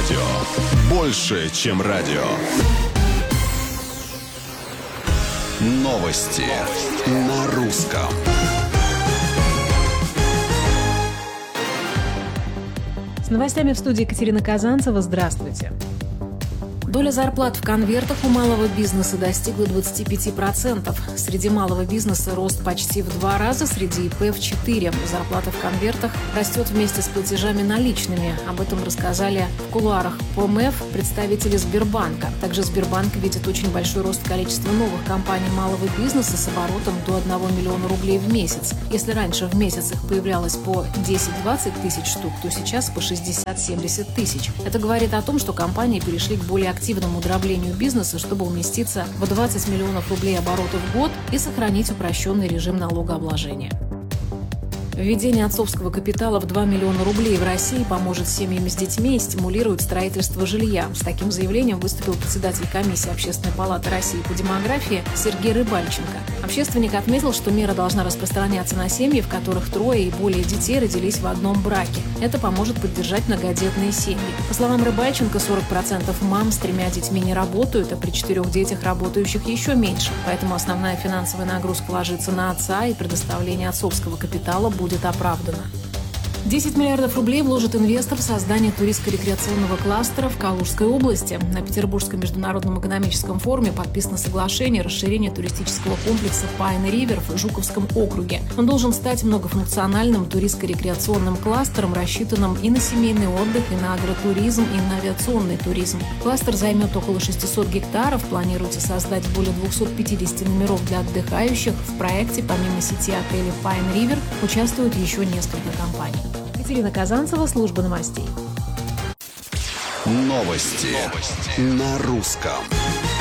радио. Больше, чем радио. Новости на русском. С новостями в студии Екатерина Казанцева. Здравствуйте. Доля зарплат в конвертах у малого бизнеса достигла 25%. Среди малого бизнеса рост почти в 2 раза, среди ИП в 4. Зарплата в конвертах растет вместе с платежами наличными. Об этом рассказали в кулуарах ПМФ представители Сбербанка. Также Сбербанк видит очень большой рост количества новых компаний малого бизнеса с оборотом до 1 миллиона рублей в месяц. Если раньше в месяц их появлялось по 10-20 тысяч штук, то сейчас по 60-70 тысяч. Это говорит о том, что компании перешли к более активному дроблению бизнеса, чтобы уместиться в 20 миллионов рублей оборота в год и сохранить упрощенный режим налогообложения. Введение отцовского капитала в 2 миллиона рублей в России поможет семьям с детьми и стимулирует строительство жилья. С таким заявлением выступил председатель комиссии Общественной палаты России по демографии Сергей Рыбальченко. Общественник отметил, что мера должна распространяться на семьи, в которых 3 и более детей родились в одном браке. Это поможет поддержать многодетные семьи. По словам Рыбальченко, 40% мам с 3 детьми не работают, а при 4 детях работающих еще меньше. Поэтому основная финансовая нагрузка ложится на отца, и предоставление отцовского капитала будет оправдано. 10 миллиардов рублей вложит инвестор в создание туристско-рекреационного кластера в Калужской области. На Петербургском международном экономическом форуме подписано соглашение о расширении туристического комплекса Pine River в Жуковском округе. Он должен стать многофункциональным туристско-рекреационным кластером, рассчитанным и на семейный отдых, и на агротуризм, и на авиационный туризм. Кластер займет около 600 гектаров. Планируется создать более 250 номеров для отдыхающих. В проекте, помимо сети отелей Pine River, участвуют еще несколько компаний. Екатерина Казанцева, служба новостей. Новости на русском.